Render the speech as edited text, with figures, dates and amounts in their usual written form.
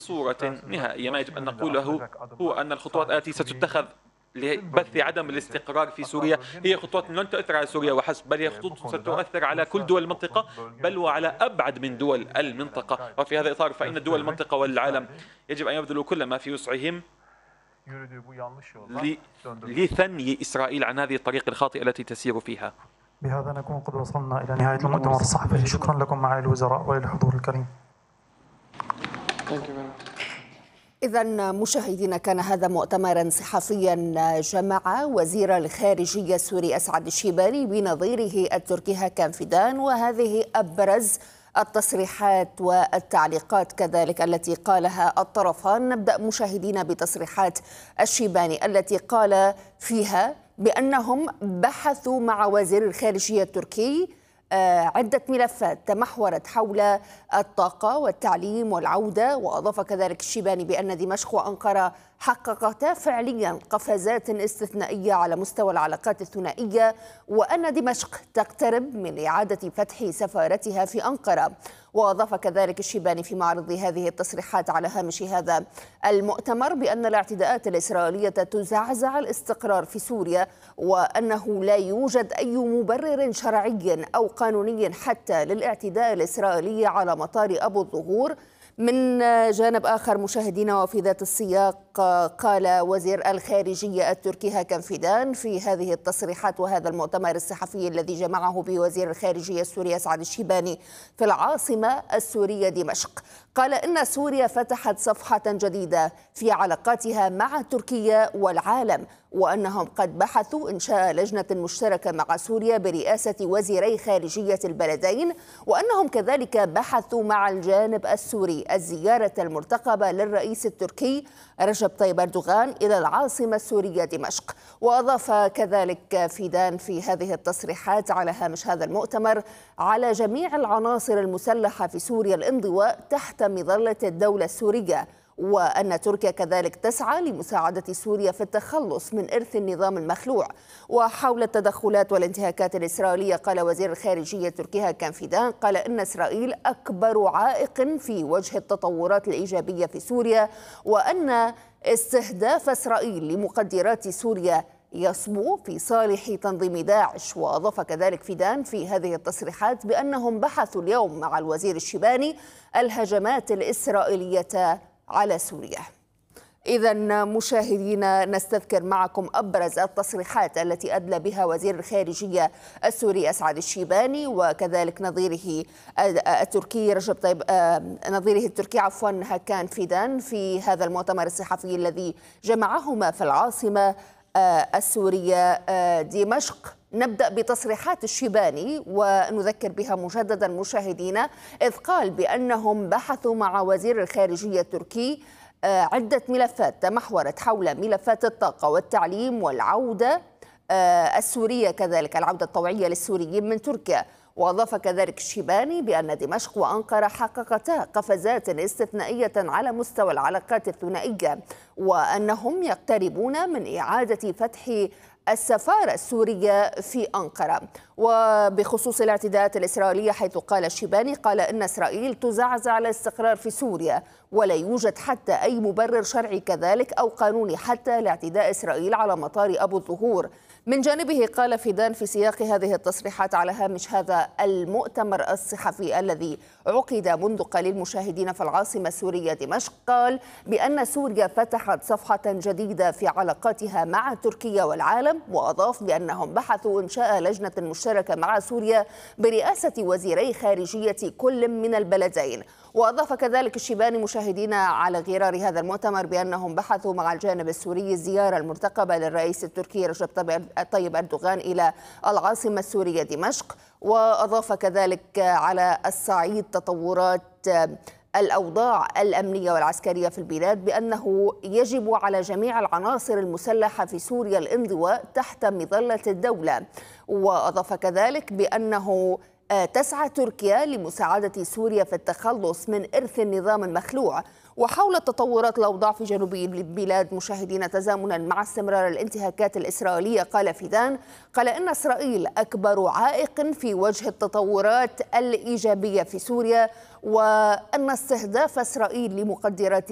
صورة نهائية. ما يجب أن نقوله هو أن الخطوات التي ستتخذ لبث عدم الاستقرار في سوريا هي خطوات لن تؤثر على سوريا وحسب، بل هي خطوات ستؤثر على كل دول المنطقة، بل وعلى أبعد من دول المنطقة. وفي هذا الإطار فإن دول المنطقة والعالم يجب أن يبذلوا كل ما في وسعهم لثني إسرائيل عن هذه الطريق الخاطئة التي تسير فيها. بهذا نكون قد وصلنا إلى نهاية المؤتمر الصحفي. شكرا لكم معالي الوزراء وللحضور الكريم. إذا مشاهدينا، كان هذا مؤتمرا صحفيا جمع وزير الخارجية السوري أسعد الشيباني بنظيره التركي هاكان فيدان، وهذه أبرز التصريحات والتعليقات كذلك التي قالها الطرفان. نبدأ مشاهدينا بتصريحات الشيباني التي قال فيها بأنهم بحثوا مع وزير الخارجية التركي عدة ملفات تمحورت حول الطاقة والتعليم والعودة. وأضاف كذلك الشيباني بأن دمشق وأنقرة حققتا فعليا قفزات استثنائية على مستوى العلاقات الثنائية، وأن دمشق تقترب من إعادة فتح سفارتها في أنقرة. وأضاف كذلك الشيباني في معرض هذه التصريحات على هامش هذا المؤتمر بأن الاعتداءات الإسرائيلية تزعزع الاستقرار في سوريا، وأنه لا يوجد أي مبرر شرعي أو قانوني حتى للاعتداء الإسرائيلي على مطار أبو الظهور. من جانب آخر مشاهدينا وفي ذات السياق، قال وزير الخارجية التركي هاكان فيدان في هذه التصريحات وهذا المؤتمر الصحفي الذي جمعه بوزير الخارجية السوري أسعد الشيباني في العاصمة السورية دمشق، قال إن سوريا فتحت صفحة جديدة في علاقاتها مع تركيا والعالم، وأنهم قد بحثوا إنشاء لجنة مشتركة مع سوريا برئاسة وزيري خارجية البلدين، وأنهم كذلك بحثوا مع الجانب السوري الزيارة المرتقبة للرئيس التركي رجب طيب أردوغان إلى العاصمة السورية دمشق. وأضاف كذلك فيدان في هذه التصريحات على هامش هذا المؤتمر على جميع العناصر المسلحة في سوريا الانضواء تحت مظلة الدولة السورية، وأن تركيا كذلك تسعى لمساعدة سوريا في التخلص من إرث النظام المخلوع. وحول التدخلات والانتهاكات الإسرائيلية، قال وزير الخارجية التركي هاكان فيدان قال إن إسرائيل أكبر عائق في وجه التطورات الإيجابية في سوريا، وأن استهداف إسرائيل لمقدرات سوريا يصبو في صالح تنظيم داعش. وأضاف كذلك فيدان في هذه التصريحات بأنهم بحثوا اليوم مع الوزير الشيباني الهجمات الإسرائيلية على سوريا. إذا مشاهدينا، نستذكر معكم أبرز التصريحات التي أدلى بها وزير الخارجية السوري أسعد الشيباني وكذلك نظيره التركي هاكان فيدان في هذا المؤتمر الصحفي الذي جمعهما في العاصمة السورية دمشق. نبدأ بتصريحات الشيباني ونذكر بها مجددا مشاهدينا، إذ قال بأنهم بحثوا مع وزير الخارجية التركي عدة ملفات تمحورت حول ملفات الطاقة والتعليم والعودة السورية، كذلك العودة الطوعية للسوريين من تركيا. وأضاف كذلك الشيباني بأن دمشق وأنقرة حققتا قفزات استثنائية على مستوى العلاقات الثنائية، وأنهم يقتربون من إعادة فتح السفارة السورية في أنقرة. وبخصوص الاعتداءات الإسرائيلية، حيث قال الشيباني قال إن إسرائيل تزعزع الاستقرار في سوريا، ولا يوجد حتى أي مبرر شرعي كذلك أو قانوني حتى لاعتداء إسرائيل على مطار أبو الظهور. من جانبه قال فيدان في سياق هذه التصريحات على هامش هذا المؤتمر الصحفي الذي عقد منذ قليل مشاهدين في العاصمة السورية دمشق، قال بأن سوريا فتحت صفحة جديدة في علاقاتها مع تركيا والعالم. وأضاف بأنهم بحثوا إنشاء لجنة مشتركة مع سوريا برئاسة وزيري خارجية كل من البلدين. وأضاف كذلك الشيباني مشاهدين على غرار هذا المؤتمر بأنهم بحثوا مع الجانب السوري الزيارة المرتقبة للرئيس التركي رجب طيب أردوغان إلى العاصمة السورية دمشق. وأضاف كذلك على الصعيد تطورات الأوضاع الأمنية والعسكرية في البلاد بأنه يجب على جميع العناصر المسلحة في سوريا الانضواء تحت مظلة الدولة. وأضاف كذلك بأنه تسعى تركيا لمساعدة سوريا في التخلص من إرث النظام المخلوع. وحول تطورات الأوضاع في جنوب البلاد مشاهدين تزامنا مع استمرار الانتهاكات الإسرائيلية، قال فيدان قال إن إسرائيل أكبر عائق في وجه التطورات الإيجابية في سوريا، وأن استهداف إسرائيل لمقدرات